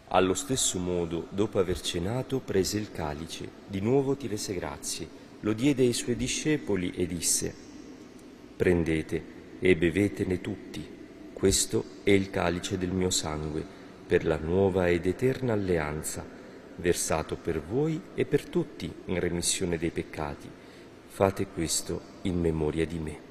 Allo stesso modo, dopo aver cenato, prese il calice, di nuovo ti rese grazie, lo diede ai suoi discepoli e disse: «Prendete e bevetene tutti, questo è il calice del mio sangue, per la nuova ed eterna alleanza, versato per voi e per tutti in remissione dei peccati. Fate questo in memoria di me».